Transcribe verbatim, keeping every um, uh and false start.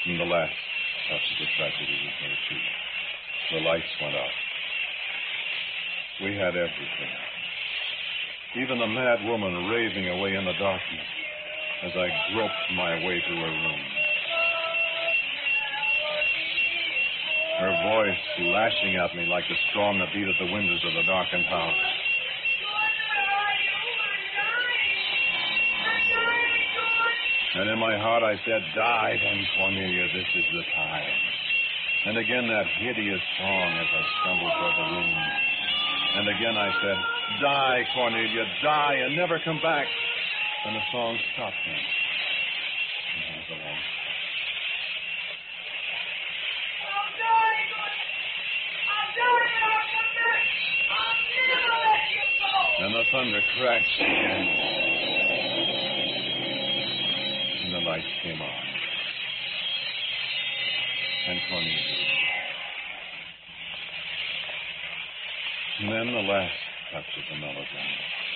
And the last touch of the tragedy was there, too. The lights went out. We had everything. Even the mad woman raving away in the darkness as I groped my way to her room. Her voice lashing at me like the storm that beat at the windows of the darkened house. And in my heart I said, die then, Cornelia, this is the time. And again that hideous song as I stumbled toward the room. And again I said, die, Cornelia, die and never come back. And the song stopped me. And I was alone. I'm dying. I'm dying. I'll come back. I'll never let you go. And the thunder crashed again. And the lights came on. And Cornelia. And then the last touch of the melodrama.